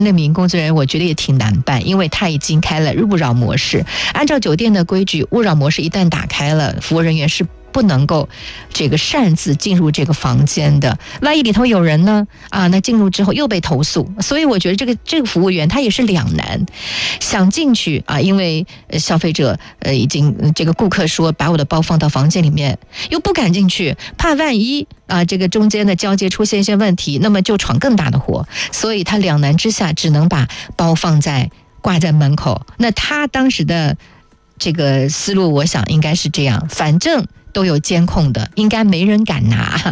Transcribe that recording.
那名工作人员我觉得也挺难办，因为他已经开了勿扰模式。按照酒店的规矩，勿扰模式一旦打开了，服务人员是不能够这个擅自进入这个房间的。万一里头有人呢那进入之后又被投诉，所以我觉得这个服务员他也是两难，想进去因为消费者已经这个顾客说把我的包放到房间里面，又不敢进去，怕万一这个中间的交接出现一些问题，那么就闯更大的祸，所以他两难之下只能把包挂在门口。那他当时的这个思路，我想应该是这样，反正都有监控的，应该没人敢拿。